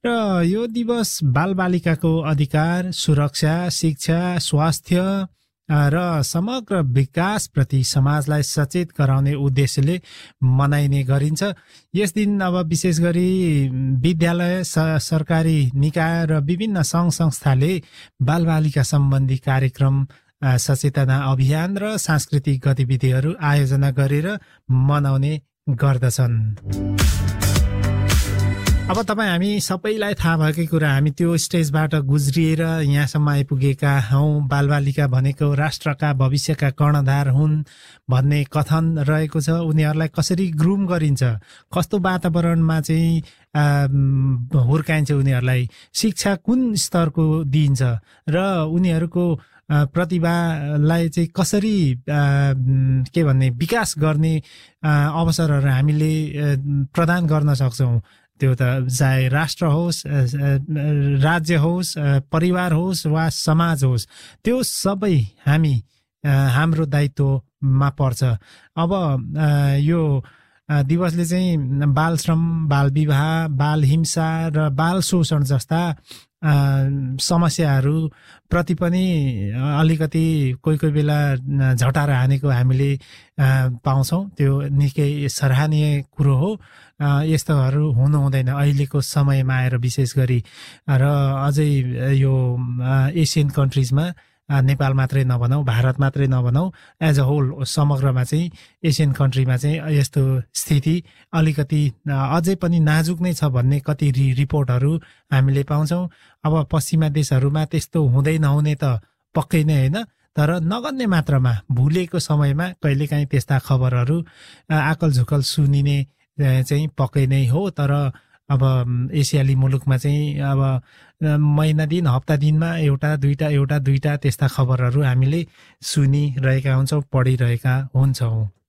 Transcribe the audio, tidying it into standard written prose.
र यो दिवस बालबालिकाको अधिकार, सुरक्षा, शिक्षा, स्वास्थ्य र समग्र विकासप्रति समाजलाई सचेत गराउने उद्देश्यले मनाइने गरिन्छ। यस दिन अब विशेष गरी विद्यालय, सरकारी निकाय र विभिन्न सङ्घ संस्थाले बालबालिका सम्बन्धी कार्यक्रम, सचेतना अभियान र सांस्कृतिक गतिविधिहरू आयोजना गरेर मनाउने गर्दछन्। अब तपाईँ हामी सबैलाई थाहा भएकै कुरा, हामी त्यो स्टेजबाट गुज्रिएर यहाँसम्म आइपुगेका हौँ। बालबालिका भनेको राष्ट्रका भविष्यका कर्णधार हुन् भन्ने कथन रहेको छ। उनीहरूलाई कसरी ग्रुम गरिन्छ, कस्तो वातावरणमा चाहिँ हुर्काइन्छ, उनीहरूलाई शिक्षा कुन स्तरको दिइन्छ र उनीहरूको प्रतिभालाई चाहिँ कसरी के भन्ने विकास गर्ने अवसरहरू हामीले प्रदान गर्न सक्छौँ। त्यो त चाहे राष्ट्र होस्, राज्य होस्, परिवार होस् वा समाज होस्, त्यो सबै हाम्रो दायित्वमा पर्छ। अब यो दिवसले चाहिँ बाल श्रम, बाल विवाह, बाल हिंसा र बाल शोषण जस्ता समस्याहरू प्रति पनि अलिकति कोही बेला झटार हानेको हामीले पाउँछौँ। त्यो निकै सराहनीय कुरो हो। यस्तोहरू हुनु हुँदैन अहिलेको समयमा आएर, विशेष गरी र अझै यो एसियन कन्ट्रिजमा, नेपाल मात्रै नभनौँ, भारत मात्रै नभनौँ, एज अ होल समग्रमा चाहिँ एसियन कन्ट्रीमा चाहिँ यस्तो स्थिति अलिकति अझै पनि नाजुक नै छ भन्ने कति रिपोर्टहरू हामीले पाउँछौँ। अब पश्चिमा देशहरूमा त्यस्तो हुँदै नहुने त पक्कै नै होइन, तर नगन्य मात्रामा भुलेको समयमा कहिलेकाहीँ त्यस्ता खबरहरू आकल झुकल सुनिने चाहिँ पक्कै नै हो। तर अब एसियाली मुलुकमा चाहिँ अब महिना दिन, हप्ता दिनमा एउटा दुईटा त्यस्ता खबरहरू हामीले सुनिरहेका हुन्छौँ, पढिरहेका हुन्छौँ।